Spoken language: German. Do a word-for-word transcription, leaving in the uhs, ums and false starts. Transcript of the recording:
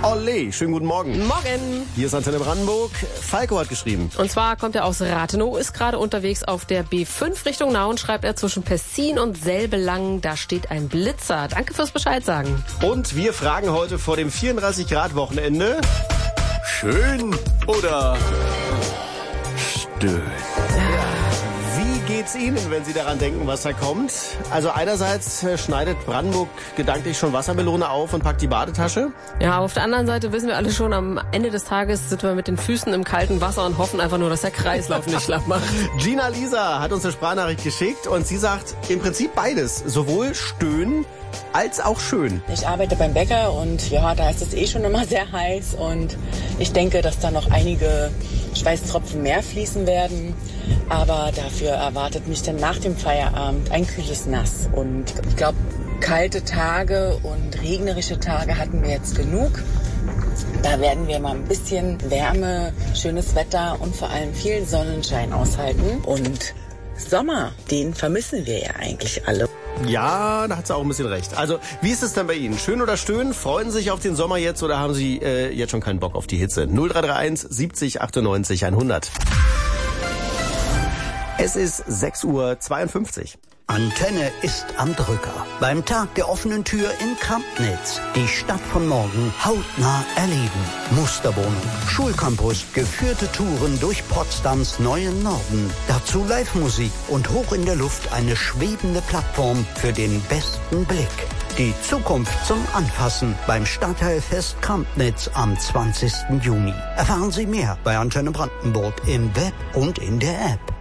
Olé, schönen guten Morgen. Morgen. Hier ist Antenne Brandenburg. Falco hat geschrieben. Und zwar kommt er aus Rathenow, ist gerade unterwegs auf der B fünf Richtung Nauen, schreibt er zwischen Pessin und Selbelang. Da steht ein Blitzer. Danke fürs Bescheid sagen. Und wir fragen heute vor dem vierunddreißig Grad Wochenende: Schön oder stöhn? Wie geht's Ihnen, wenn Sie daran denken, was da kommt? Also einerseits schneidet Brandenburg gedanklich schon Wassermelone auf und packt die Badetasche. Ja, auf der anderen Seite wissen wir alle schon, am Ende des Tages sitzen wir mit den Füßen im kalten Wasser und hoffen einfach nur, dass der Kreislauf nicht schlapp macht. Gina Lisa hat uns eine Sprachnachricht geschickt und sie sagt, im Prinzip beides. Sowohl stöhnen als auch schön. Ich arbeite beim Bäcker und ja, da ist es eh schon immer sehr heiß und ich denke, dass da noch einige Schweißtropfen mehr fließen werden. Aber dafür erwartet mich dann nach dem Feierabend ein kühles Nass. Und ich glaube, kalte Tage und regnerische Tage hatten wir jetzt genug. Da werden wir mal ein bisschen Wärme, schönes Wetter und vor allem viel Sonnenschein aushalten. Und Sommer, den vermissen wir ja eigentlich alle. Ja, da hat sie auch ein bisschen recht. Also, wie ist es denn bei Ihnen? Schön oder stöhn? Freuen Sie sich auf den Sommer jetzt oder haben Sie äh, jetzt schon keinen Bock auf die Hitze? null drei drei eins siebzig achtundneunzig hundert. Es ist sechs Uhr zweiundfünfzig. Antenne ist am Drücker. Beim Tag der offenen Tür in Krampnitz. Die Stadt von morgen hautnah erleben. Musterwohnung, Schulcampus, geführte Touren durch Potsdams neuen Norden. Dazu Live-Musik und hoch in der Luft eine schwebende Plattform für den besten Blick. Die Zukunft zum Anfassen beim Stadtteilfest Krampnitz am zwanzigsten Juni. Erfahren Sie mehr bei Antenne Brandenburg im Web und in der App.